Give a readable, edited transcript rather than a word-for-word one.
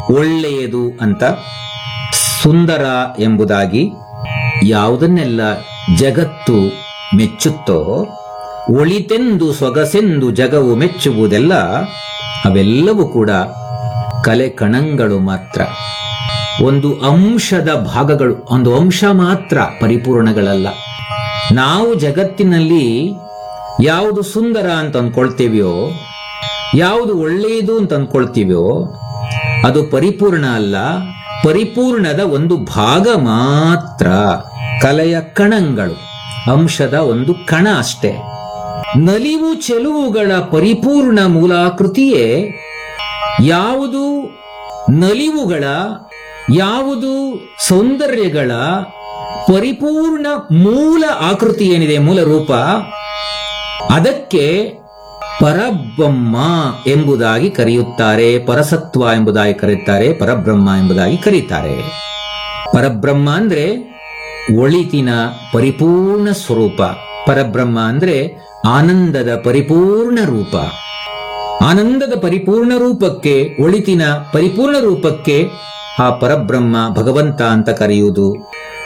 ಒಳ್ಳೆಯದು ಅಂತ, ಸುಂದರ ಎಂಬುದಾಗಿ ಯಾವುದನ್ನೆಲ್ಲ ಜಗತ್ತು ಮೆಚ್ಚುತ್ತೋ, ಒಳಿತೆಂದು ಸೊಗಸೆಂದು ಜಗವು ಮೆಚ್ಚುವುದೆಲ್ಲ ಅವೆಲ್ಲವೂ ಕೂಡ ಕಲೆ ಕಣಗಳು ಮಾತ್ರ, ಒಂದು ಅಂಶದ ಭಾಗಗಳು, ಒಂದು ಅಂಶ ಮಾತ್ರ, ಪರಿಪೂರ್ಣಗಳಲ್ಲ. ನಾವು ಜಗತ್ತಿನಲ್ಲಿ ಯಾವುದು ಸುಂದರ ಅಂತ ಅಂದ್ಕೊಳ್ತೀವಿಯೋ, ಯಾವುದು ಒಳ್ಳೆಯದು ಅಂತ ಅಂದ್ಕೊಳ್ತೀವಿಯೋ ಅದು ಪರಿಪೂರ್ಣ ಅಲ್ಲ, ಪರಿಪೂರ್ಣದ ಒಂದು ಭಾಗ ಮಾತ್ರ, ಕಲೆಯ ಕಣಗಳು, ಅಂಶದ ಒಂದು ಕಣ ಅಷ್ಟೇ. ನಲಿವು ಚೆಲುವುಗಳ ಪರಿಪೂರ್ಣ ಮೂಲಾಕೃತಿಯೇ ಯಾವುದು ನಲಿವುಗಳ, ಯಾವುದು ಸೌಂದರ್ಯಗಳ ಪರಿಪೂರ್ಣ ಮೂಲ ಆಕೃತಿ ಏನಿದೆ, ಮೂಲ ರೂಪ, ಅದಕ್ಕೆ ಪರಬ್ರಹ್ಮ ಎಂಬುದಾಗಿ ಕರೆಯುತ್ತಾರೆ, ಪರಸತ್ವ ಎಂಬುದಾಗಿ ಕರೆಯುತ್ತಾರೆ, ಪರಬ್ರಹ್ಮ ಎಂಬುದಾಗಿ ಕರೀತಾರೆ. ಪರಬ್ರಹ್ಮ ಅಂದ್ರೆ ಒಳಿತಿನ ಪರಿಪೂರ್ಣ ಸ್ವರೂಪ, ಪರಬ್ರಹ್ಮ ಅಂದ್ರೆ ಆನಂದದ ಪರಿಪೂರ್ಣ ರೂಪ. ಆನಂದದ ಪರಿಪೂರ್ಣ ರೂಪಕ್ಕೆ, ಒಳಿತಿನ ಪರಿಪೂರ್ಣ ರೂಪಕ್ಕೆ ಆ ಪರಬ್ರಹ್ಮ ಭಗವಂತ ಅಂತ ಕರೆಯುವುದು.